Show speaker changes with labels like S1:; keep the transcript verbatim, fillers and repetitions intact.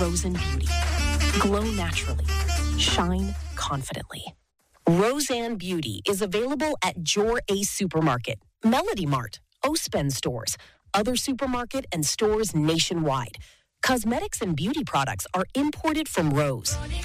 S1: Rosen Beauty. Glow naturally. Shine confidently. Roseanne Beauty is available at Jor Ace Supermarket, Melody Mart, Ospen stores, other supermarket and stores nationwide. Cosmetics and beauty products are imported from Rose.